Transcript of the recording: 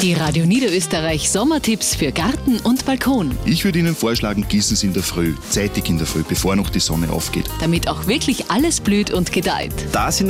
Die Radio Niederösterreich Sommertipps für Garten und Balkon. Ich würde Ihnen vorschlagen, gießen Sie in der Früh, zeitig in der Früh, bevor noch die Sonne aufgeht. Damit auch wirklich alles blüht und gedeiht. Da sind